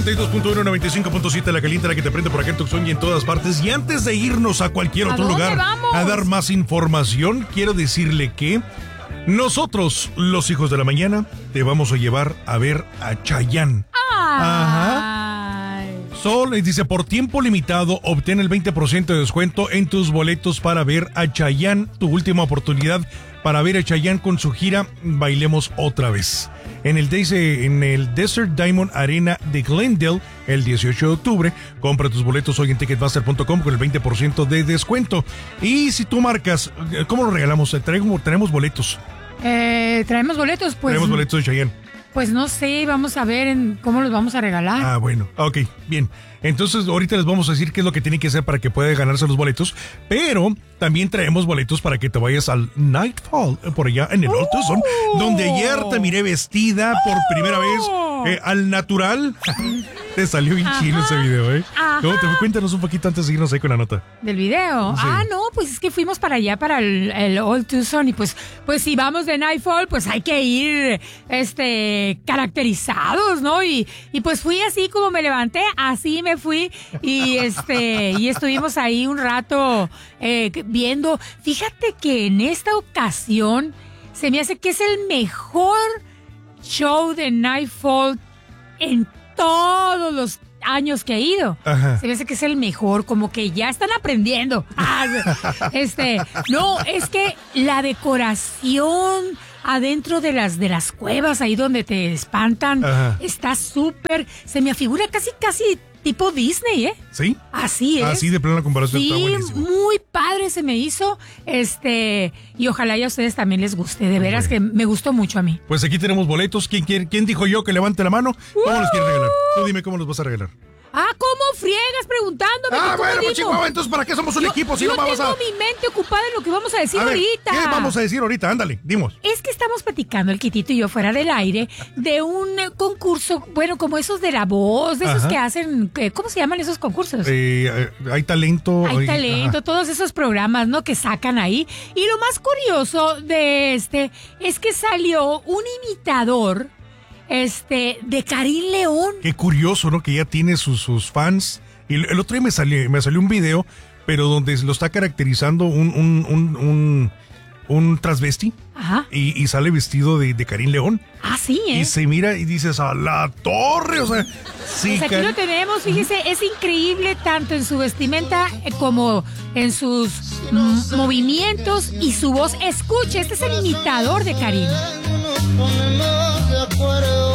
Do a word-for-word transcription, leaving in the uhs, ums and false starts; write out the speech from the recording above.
noventa y dos punto uno, noventa y cinco punto siete, la caliente, la que te prende por acá en Tucson y en todas partes. Y antes de irnos a cualquier otro lugar vamos? a dar más información, quiero decirle que nosotros, los hijos de la mañana, te vamos a llevar a ver a Chayanne. Ajá. Sol dice, por tiempo limitado, obtén el veinte por ciento de descuento en tus boletos para ver a Chayanne. Tu última oportunidad para ver a Chayanne con su gira Bailemos Otra Vez. En el, en el Desert Diamond Arena de Glendale, el dieciocho de octubre. Compra tus boletos hoy en ticketmaster punto com con el veinte por ciento de descuento. Y si tú marcas, ¿cómo lo regalamos? Traemos, tenemos boletos. Eh, traemos boletos, pues. Tenemos boletos de Chayanne. Pues no sé, vamos a ver en cómo los vamos a regalar. Ah, bueno, ok, bien. Entonces ahorita les vamos a decir qué es lo que tienen que hacer para que puedan ganarse los boletos, pero también traemos boletos para que te vayas al Nightfall, por allá en el Old Tucson, oh. donde ayer te miré vestida por primera vez eh, al natural. Te salió bien chino ese video, ¿eh? ¿Cómo te fue? Cuéntanos un poquito antes de irnos ahí con la nota. ¿Del video? Sí. Ah, no, pues es que fuimos para allá, para el, el Old Tucson, y pues, pues si vamos de Nightfall, pues hay que ir, este, caracterizados, ¿no? Y, y pues fui así como me levanté, así me fui, y este, y estuvimos ahí un rato eh, viendo. Fíjate que en esta ocasión se me hace que es el mejor show de Nightfall en todos los años que he ido. Ajá. Se me hace que es el mejor, como que ya están aprendiendo. este, no, es que la decoración adentro de las de las cuevas, ahí donde te espantan, ajá, está súper, se me afigura casi, casi tipo Disney, ¿eh? ¿Sí? Así es. Así de plena comparación, sí, está buenísimo. Muy padre se me hizo, este, y ojalá y a ustedes también les guste, de veras que me gustó mucho a mí. Pues aquí tenemos boletos. ¿Quién, quién, quién dijo yo que levante la mano? ¿Cómo los quieres regalar? Tú dime cómo los vas a regalar. Ah, ¿cómo friegas preguntándome? Ah, bueno, pues chico, entonces ¿para qué somos un yo, equipo si yo no vamos a...? Yo tengo mi mente ocupada en lo que vamos a decir a ver, ahorita. ¿qué vamos a decir ahorita? Ándale, dimos. Es que estamos platicando, el Quitito y yo, fuera del aire, de un concurso, bueno, como esos de La Voz, de esos, ajá, que hacen, ¿cómo se llaman esos concursos? Eh, hay talento. Hay talento, ajá, todos esos programas, ¿no?, que sacan ahí. Y lo más curioso de este es que salió un imitador Este, de Karim León. Qué curioso, ¿no? Que ya tiene sus, sus fans. Y el otro día me salió, me salió un video, pero donde lo está caracterizando un, un, un, un, un transvesti. Ajá. Y, y sale vestido de, de Karim León. Ah, sí, ¿eh? Y se mira y dices, a la torre, o sea, sí. Pues aquí Car- lo tenemos, fíjese, es increíble tanto en su vestimenta como en sus m- movimientos y su voz. Escuche, este es el imitador de Karim. Nos ponemos de acuerdo.